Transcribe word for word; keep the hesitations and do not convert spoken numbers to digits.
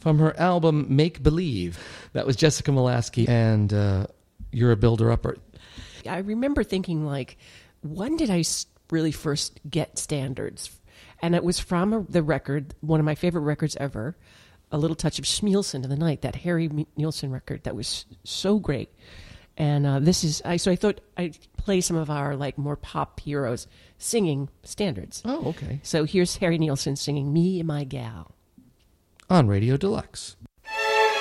from her album Make Believe. That was Jessica Molaskey, and uh, You're a Builder-Upper. I remember thinking, like, when did I s- really first get standards? And it was from a, the record, one of my favorite records ever, A Little Touch of Schmielsen in the Night, that Harry Nielsen record that was so great. And uh, this is, I so I thought I'd play some of our, like, more pop heroes singing standards. Oh, okay. So here's Harry Nielsen singing Me and My Gal. On Radio Deluxe.